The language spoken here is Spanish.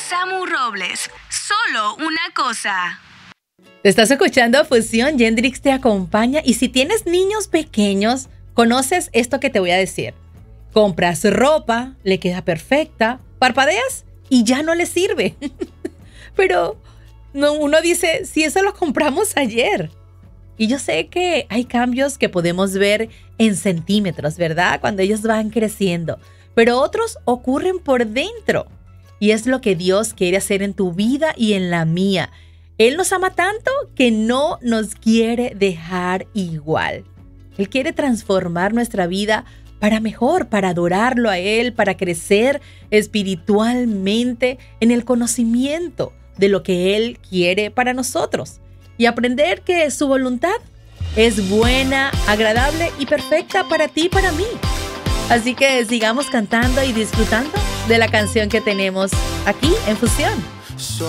Samu Robles. Solo una cosa. Te estás escuchando Fusión, Yendrix te acompaña. Y si tienes niños pequeños, conoces esto que te voy a decir. Compras ropa, le queda perfecta, parpadeas y ya no le sirve. Pero no, uno dice, si eso lo compramos ayer. Y yo sé que hay cambios que podemos ver en centímetros, ¿verdad? Cuando ellos van creciendo. Pero otros ocurren por dentro. Y es lo que Dios quiere hacer en tu vida y en la mía. Él nos ama tanto que no nos quiere dejar igual. Él quiere transformar nuestra vida para mejor, para adorarlo a Él, para crecer espiritualmente en el conocimiento de lo que Él quiere para nosotros. Y aprender que su voluntad es buena, agradable y perfecta para ti y para mí. Así que sigamos cantando y disfrutando de la canción que tenemos aquí en Fusión.